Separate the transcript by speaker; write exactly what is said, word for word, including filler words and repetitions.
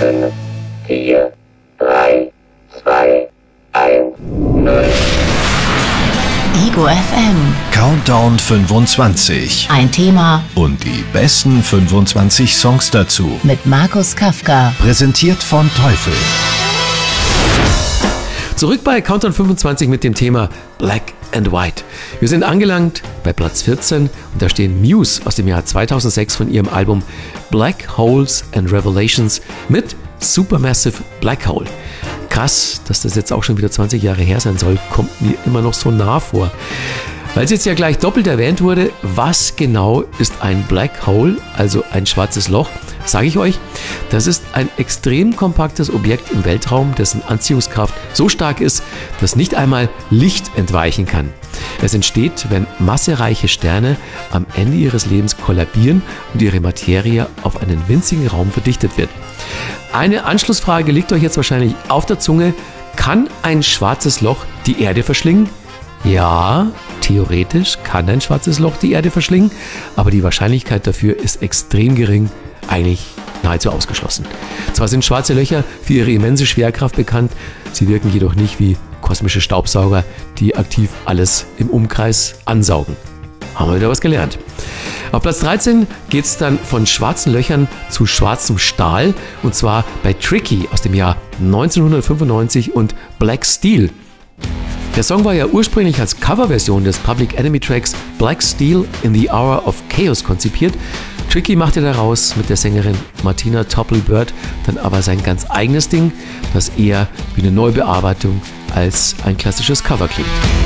Speaker 1: fünf, vier, drei, zwei, eins, null.
Speaker 2: Ego F M.
Speaker 3: Countdown fünfundzwanzig.
Speaker 2: Ein Thema
Speaker 3: Und die besten fünfundzwanzig Songs dazu.
Speaker 2: mit Markus Kafka.
Speaker 3: Präsentiert von Teufel.
Speaker 4: Zurück bei Countdown fünfundzwanzig mit dem Thema Black and White. Wir sind angelangt bei Platz vierzehn und da stehen Muse aus dem Jahr zweitausendsechs von ihrem Album Black Holes and Revelations mit Supermassive Black Hole. Krass, dass das jetzt auch schon wieder zwanzig Jahre her sein soll, kommt mir immer noch so nah vor. Weil es jetzt ja gleich doppelt erwähnt wurde, was genau ist ein Black Hole, also ein schwarzes Loch, sage ich euch. Das ist ein extrem kompaktes Objekt im Weltraum, dessen Anziehungskraft so stark ist, dass nicht einmal Licht entweichen kann. Es entsteht, wenn massereiche Sterne am Ende ihres Lebens kollabieren und ihre Materie auf einen winzigen Raum verdichtet wird. Eine Anschlussfrage liegt euch jetzt wahrscheinlich auf der Zunge. Kann ein schwarzes Loch die Erde verschlingen? Ja, theoretisch kann ein schwarzes Loch die Erde verschlingen, aber die Wahrscheinlichkeit dafür ist extrem gering, eigentlich nahezu ausgeschlossen. Zwar sind schwarze Löcher für ihre immense Schwerkraft bekannt, sie wirken jedoch nicht wie kosmische Staubsauger, die aktiv alles im Umkreis ansaugen. Haben wir wieder was gelernt. Auf Platz dreizehn geht es dann von schwarzen Löchern zu schwarzem Stahl, und zwar bei Tricky aus dem Jahr neunzehnhundertfünfundneunzig und Black Steel. Der Song war ja ursprünglich als Coverversion des Public Enemy Tracks Black Steel in the Hour of Chaos konzipiert. Tricky machte daraus mit der Sängerin Martina Topley-Bird dann aber sein ganz eigenes Ding, das eher wie eine Neubearbeitung als ein klassisches Cover klingt.